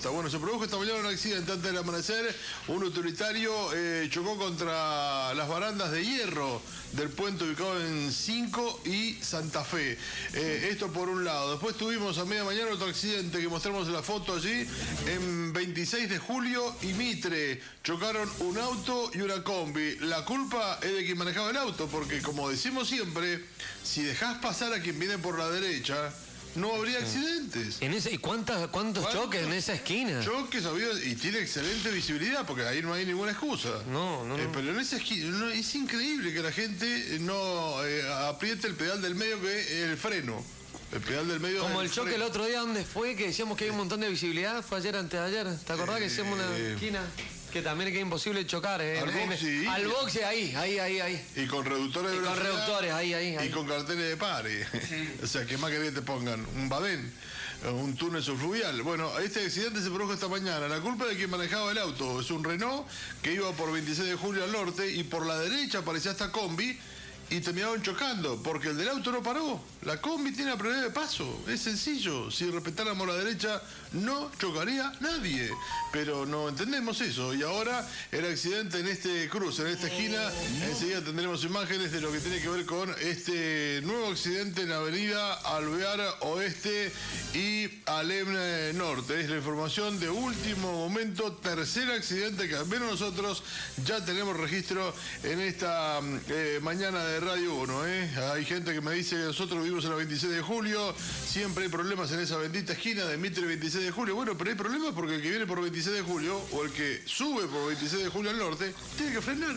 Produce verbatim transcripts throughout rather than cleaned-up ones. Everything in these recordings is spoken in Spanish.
está? Bueno, se produjo esta mañana un accidente antes del amanecer. Un utilitario eh, chocó contra las barandas de hierro del puente ubicado en cinco y Santa Fe. Eh, esto por un lado. Después tuvimos a media mañana otro accidente que mostramos en la foto allí, en veintiséis de julio y Mitre. Chocaron un auto y una combi. La culpa es de quien manejaba el auto, porque como decimos siempre, si dejás pasar a quien viene por la derecha, no habría accidentes. ¿En ese, ¿Y cuántas, cuántos choques en esa esquina? Choques habido, y tiene excelente visibilidad, porque ahí no hay ninguna excusa. No, no, eh, no. Pero en esa esquina no, es increíble que la gente no eh, apriete el pedal del medio, que es el freno. El pedal del medio. Como el choque freno. El otro día, ¿dónde fue? Que decíamos que hay un montón de visibilidad. Fue ayer, antes de ayer. ¿Te acordás eh, que hicimos una esquina? Que también es imposible chocar, ¿eh? Al en, boxe, en, al boxe, ahí, ahí, ahí, ahí. Y con reductores de y velocidad. con reductores, ahí, ahí, ahí. Y con carteles de pare. Sí. O sea, ¿qué más querés que te pongan? Un badén, un túnel subfluvial. Bueno, este accidente se produjo esta mañana. La culpa de quien manejaba el auto es un Renault que iba por veintiséis de julio al norte y por la derecha aparecía esta combi y terminaron chocando, porque el del auto no paró. La combi tiene la prioridad de paso, es sencillo. Si respetáramos la derecha, no chocaría nadie. Pero no entendemos eso. Y ahora el accidente en este cruce, en esta esquina, enseguida tendremos imágenes de lo que tiene que ver con este nuevo accidente en la avenida Alvear Oeste y Alem Norte. Es la información de último momento, tercer accidente que al menos nosotros ya tenemos registro en esta eh, mañana de Radio uno, ¿eh? Hay gente que me dice que nosotros vivimos en la veintiséis de julio, siempre hay problemas en esa bendita esquina de Mitre veintiséis de julio. Bueno, pero hay problemas porque el que viene por veintiséis de julio o el que sube por veintiséis de julio al norte tiene que frenar.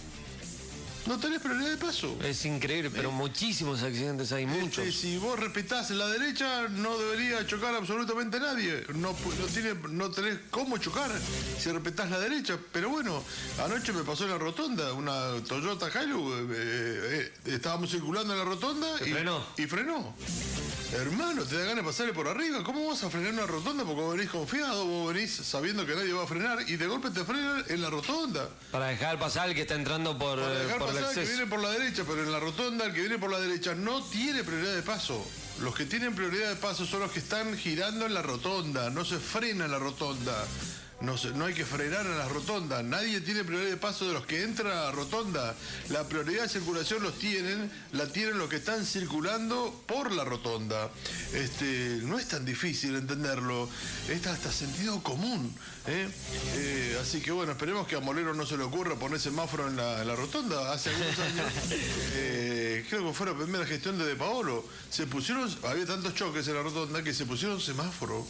No tenés prioridad de paso. Es increíble, pero eh, muchísimos accidentes hay, muchos. Este, si vos respetás la derecha, no debería chocar absolutamente nadie. No, no, tiene, no tenés cómo chocar si respetás la derecha. Pero bueno, anoche me pasó en la rotonda una Toyota Hilux. Eh, eh, estábamos circulando en la rotonda y frenó. y frenó. Hermano, te da ganas de pasarle por arriba. ¿Cómo vas a frenar una rotonda? Porque vos venís confiado, vos venís sabiendo que nadie va a frenar y de golpe te frenan en la rotonda. Para dejar pasar el que está entrando por, Para dejar por pasar el que viene por la derecha, pero en la rotonda el que viene por la derecha no tiene prioridad de paso. Los que tienen prioridad de paso son los que están girando en la rotonda, no se frena en la rotonda. No, se, no hay que frenar en las rotondas. Nadie tiene prioridad de paso de los que entran a la rotonda. La prioridad de circulación los tienen, la tienen los que están circulando por la rotonda. Este, no es tan difícil entenderlo. Es hasta sentido común. ¿eh? Eh, así que bueno, esperemos que a Molero no se le ocurra poner semáforo en la, en la rotonda. Hace algunos años, eh, creo que fue la primera gestión de De Paolo. Se pusieron, había tantos choques en la rotonda que se pusieron semáforo.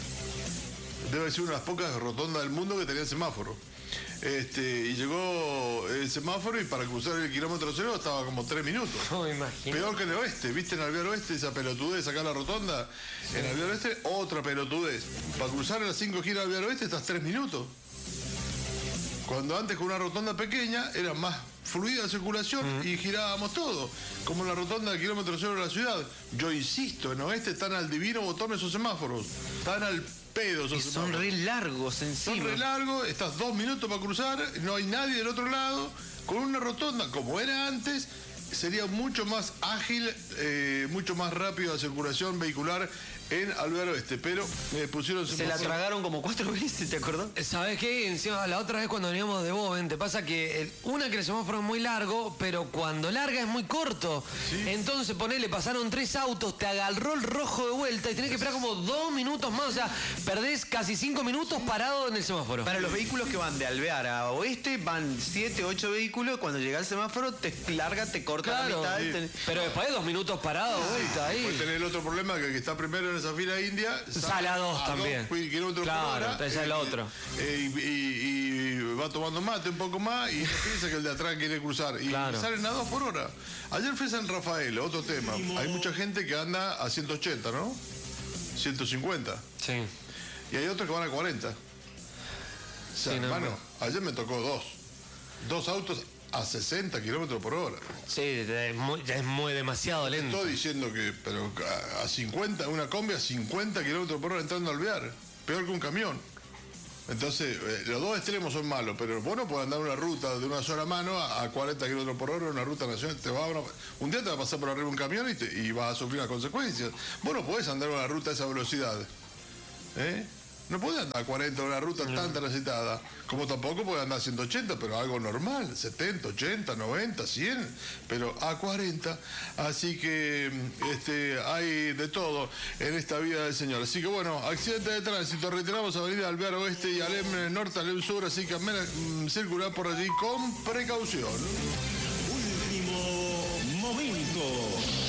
Debe ser una de las pocas rotondas del mundo que tenía semáforo. Este, y llegó el semáforo y para cruzar el kilómetro cero estaba como tres minutos. No, imagino. Peor que en el oeste. ¿Viste en Alvear Oeste esa pelotudez acá en la rotonda? Sí. En Alvear Oeste otra pelotudez. Para cruzar en las cinco giras de Alvear Oeste estás tres minutos. Cuando antes con una rotonda pequeña era más fluida la circulación uh-huh. y girábamos todo, como en la rotonda del kilómetro cero de la ciudad. Yo insisto, en oeste están al divino botón esos semáforos. Están al pedo esos y son semáforos. re largos encima. Son re largos, estás dos minutos para cruzar, no hay nadie del otro lado. Con una rotonda, como era antes, sería mucho más ágil, eh, mucho más rápido la circulación vehicular en Alvear Oeste, pero eh, pusieron... Se la tragaron como cuatro veces, ¿te acordás? ¿Sabés qué? Encima, la otra vez cuando veníamos de Boven, te pasa que el, una que el semáforo es muy largo, pero cuando larga es muy corto. ¿Sí? Entonces, ponele, pasaron tres autos, te agarró el rojo de vuelta y tenés que esperar como dos minutos más, o sea, perdés casi cinco minutos parado en el semáforo. Para los vehículos que van de Alvear a Oeste, van siete, ocho vehículos, cuando llega el semáforo, te larga, te corta claro, la mitad. Sí. Te... Pero después de dos minutos parado, sí, vuelta ahí. Puedes tener el otro problema, que el que está primero en esa fila india sale a dos también. Dos kilómetros claro, por hora, entonces eh, el otro. Eh, y, y, y va tomando mate un poco más y piensa que el de atrás quiere cruzar. Y claro. salen a dos por hora. Ayer fui a San Rafael, otro tema. Hay mucha gente que anda a ciento ochenta, ¿no? ciento cincuenta. Sí. Y hay otros que van a cuarenta. O sea, sí, hermano, no, ayer me tocó dos. Dos autos a sesenta kilómetros por hora. Sí, es muy, ya es muy demasiado lento. Estoy diciendo que, pero a cincuenta, una combi a cincuenta kilómetros por hora entrando al Alvear, peor que un camión. Entonces, eh, los dos extremos son malos, pero vos no podés andar una ruta de una sola mano a, a cuarenta kilómetros por hora, una ruta nacional. Te va a una, un día te va a pasar por arriba un camión y, te, y vas a sufrir las consecuencias. Vos no podés andar una ruta a esa velocidad. ¿Eh? No puede andar a cuarenta en una ruta no. tan transitada. Como tampoco puede andar a ciento ochenta, pero algo normal. setenta, ochenta, noventa, cien. Pero a cuarenta. Así que este, hay de todo en esta vida del Señor. Así que bueno, accidente de tránsito. Retiramos Avenida Alvear Oeste y Alem Norte, Alem Sur. Así que mm, circular por allí con precaución. Último momento.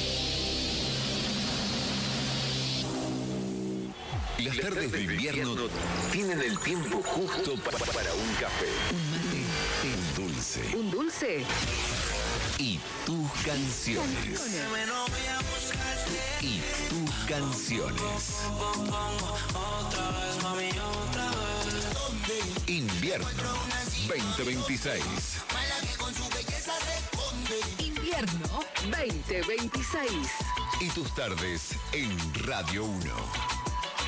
Las tardes de invierno tienen el tiempo justo pa- para un café. Un mate, un dulce. Un dulce. Y tus canciones. Y tus canciones. Invierno veinte veintiséis. Invierno veinte veintiséis. Y tus tardes en Radio uno.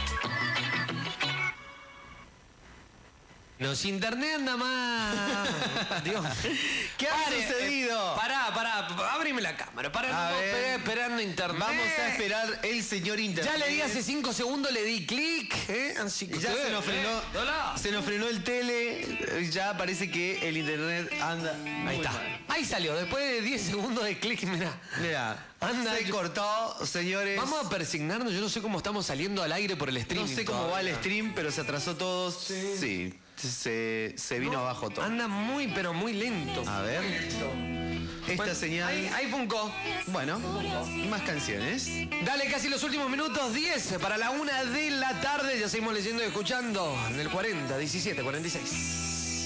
Los internet anda más. Dios. ¿Qué ha Pare, sucedido? Eh, pará, pará, ábreme la cámara. Pará, A no ver. estoy esperando internet. Vamos a esperar el señor internet. Ya le di hace cinco segundos, le di clic. ¿eh? Así que Ya se nos frenó, Eh, hola. se nos frenó el tele, ya parece que el internet anda. Ahí está. Ahí salió, después de diez segundos de clic, mirá. Mira, Anda, se yo- cortó, señores. Vamos a persignarnos, yo no sé cómo estamos saliendo al aire por el No streaming. sé cómo va todavía. el stream, pero se atrasó todo. Sí, se, se vino No, abajo todo. Anda muy, pero muy lento. A ver. Esta Bueno, señal. Ahí, ahí funcó. Bueno, más canciones. Dale, casi los últimos minutos, diez para la una de la tarde. Ya seguimos leyendo y escuchando en el cuarenta, diecisiete, cuarenta y seis.